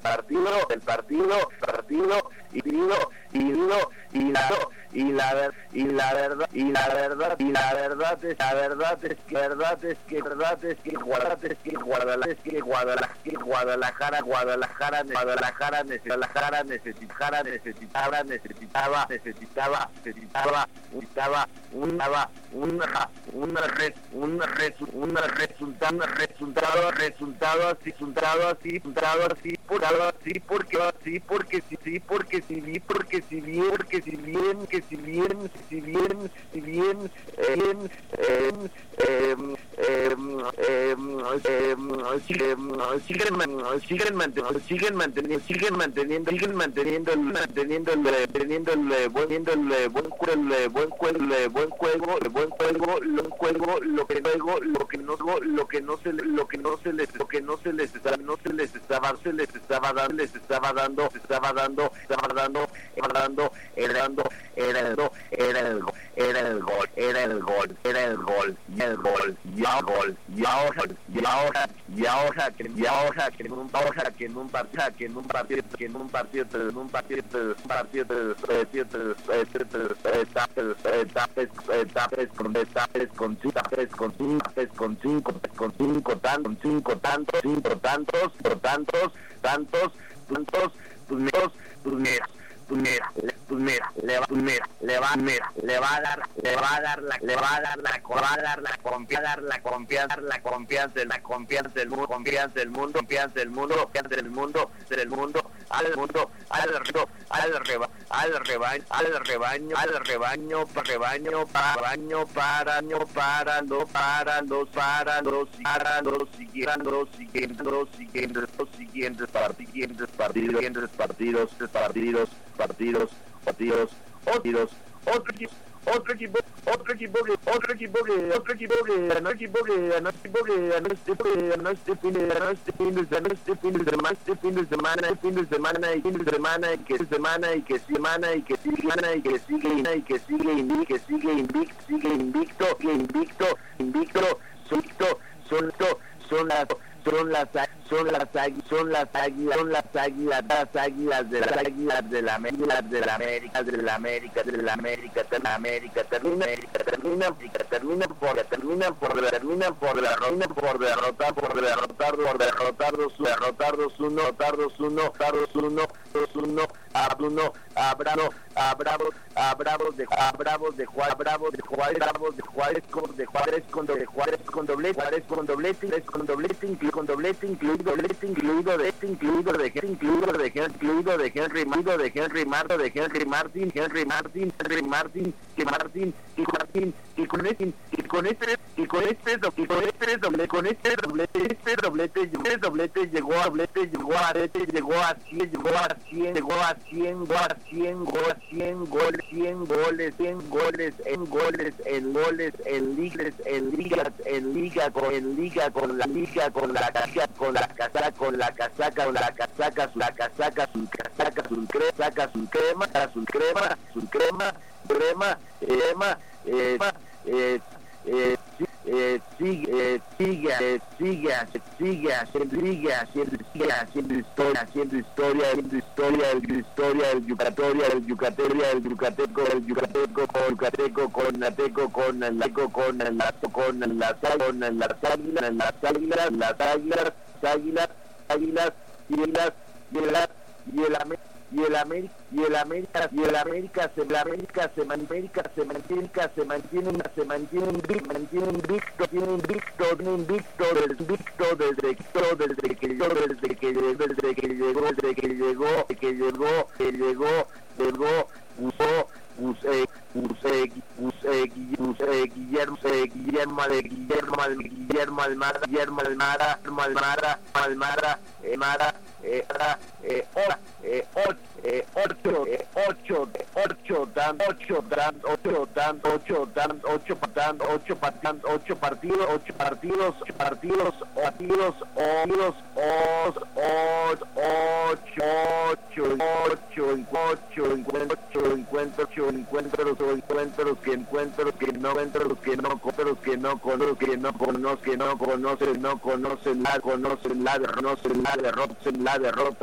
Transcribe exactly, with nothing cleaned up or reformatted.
partido, el partido, partido, y digo, y digo, y la y la ver, y la verdad, y la verdad, y la verdad es, la verdad es que, verdad es que, verdad es que, verdad es que Guadalajara, es que Guadalajara, Guadalajara, Guadalajara, Guadalajara, Guadalajara necesitaba, necesitaba, necesitaba, necesitaba, necesitaba, necesitaba, una, una, una, res, una, res, una resultado, resultado, resultado así, resultado así, resultado así, por así, porque así, porque sí, sí, porque sí, vi, porque si bien, porque si bien, que si bien, si bien, si bien, bien, siguen siguen manteniendo, siguen manteniendo, siguen manteniendo, siguen manteniendo, manteniendo el, manteniendo el buen, el buen juego, el buen juego, el buen juego, el buen juego, lo juego, lo que juego, lo que no, lo que no se, lo que no se les, lo que no se les estaba, no se les estaba, se les estaba dando, les estaba dando, estaba dando, estaba dando, estaba dando, era dando, era el gol, era el gol, era el gol, era el gol, era el gol, y el gol, y el gol, y ahora, y ahora, y ahora, que, y ahora, que en un, ahora, que en un partido, que en un partido, que en un partido, en un partido, un partido, etapes, etapes, etapes, con etapes, con etapes, con cinco, con cinco, con cinco, tantos, cinco, tantos, cinco, tantos, por tantos, tantos, tantos, primeros, primeros. Pues mira, pues mira, le va, pues mira, le va, mira, le va a dar, le va a dar la, le va a dar la, va a dar la confianza, dar la confianza, la confianza, la confianza del mundo, confianza del mundo, confianza del mundo, confianza del mundo, del mundo, al mundo, al rebaño, al rebaño, al rebaño, al rebaño, al rebaño, rebaño, rebaño, para, para, no, para, los, para, los, para, los siguientes, los siguientes, los siguientes, los siguientes partidos, partidos, partidos, partidos, partidos, partidos, partidos, otro equipo, otro equipo, otro equipo que, otro equipo que, otro equipo que ganó, equipo que ganó, equipo que ganó este, que ganó este fin de, ganó este fin de semana, este fin de semana, este fin de semana, este fin de semana, y fin de semana, y que semana, y que semana, y que sigue, y que sigue, y que sigue, y que sigue invicto, sigue invicto, invicto, invicto, solito, solito, son las son las son las águilas son las águilas son las águilas las águilas de las águilas de la América de la América de la América de la América de la América termina termina termina por termina por termina por derrotar por derrotar por derrotar por derrotar dos derrotar dos uno derrotar dos uno derrotar dos uno dos uno a uno a Bravo a Bravo a Bravos de a Bravos de Juárez Bravos de Juárez Bravos de Juárez con de Juárez con de Juárez con doblete Juárez con doblete con doblete con doblete incluido doblete incluido de este incluido de incluido de incluido de Henry Martin de Henry Martin de Henry Martin Henry Martin Henry Martin que Martin y Martin y con este y con este y con este y con este doblete con este doblete este doblete este doblete llegó a doblete llegó a arete llegó a cien llegó a cien llegó a cien llegó a cien gol cien goles cien goles cien goles en goles en goles en ligas en ligas en liga con en liga con la liga con la liga con la casaca con la casaca con la casaca la casaca su casaca su crema saca su crema su crema su crema crema crema eh eh eh eh sigue eh, sigue eh, sigue sigue haciendo sigue haciendo sigue haciendo historia haciendo historia haciendo historia el historia el yucatoria el yucateria el yucateco el yucateco con yucateco con nateco con el laco con el lazo con el lazo con las águilas las águilas las águilas águilas águilas y las y el y el y el América y el América y el América se el América se América se mantiene se mantiene se mantiene invicto mantiene invicto tiene invicto tiene invicto del invicto desde desde que llegó desde que llegó desde que llegó desde que llegó que llegó que llegó llegó usó usé usé usé usé Guillermo Guillermo Guillermo Guillermo Almada Guillermo Almada Almada Almada Almada era eh hora eh ocho eh ocho eh ocho ocho dan ocho dan ocho dan ocho dan ocho dan ocho dan ocho partidos ocho partidos partidos partidos partidos ocho ocho ocho ocho encuentros encuentros encuentros encuentros que encuentros que no encuentros que no encuentros que no conozco que no conozco que no conocen no conocen la conocen la conocen la derrota la derrota